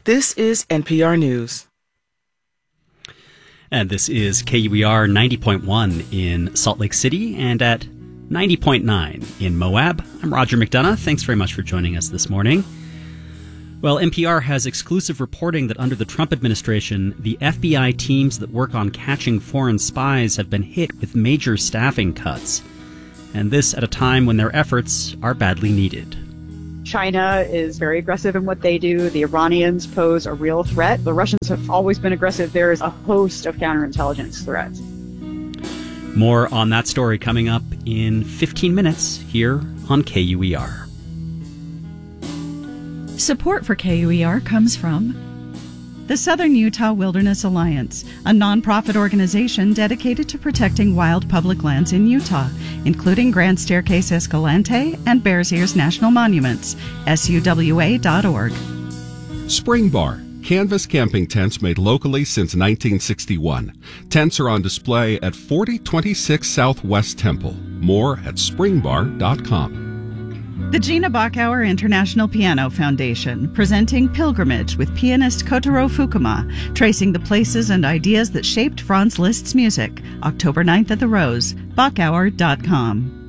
This is NPR News. And this is KUER 90.1 in Salt Lake City and at 90.9 in Moab. I'm Roger McDonough. Thanks very much for joining us this morning. Well, NPR has exclusive reporting that under the Trump administration, the FBI teams that work on catching foreign spies have been hit with major staffing cuts. And this at a time when their efforts are badly needed. China is very aggressive in what they do. The Iranians pose a real threat. The Russians have always been aggressive. There is a host of counterintelligence threats. More on that story coming up in 15 minutes here on KUER. Support for KUER comes from the Southern Utah Wilderness Alliance, a nonprofit organization dedicated to protecting wild public lands in Utah, including Grand Staircase Escalante and Bears Ears National Monuments, SUWA.org. Spring Bar, canvas camping tents made locally since 1961. Tents are on display at 4026 Southwest Temple. More at springbar.com. The Gina Bachauer International Piano Foundation, presenting Pilgrimage with pianist Kotaro Fukuma, tracing the places and ideas that shaped Franz Liszt's music. October 9th at the Rose, Bachauer.com.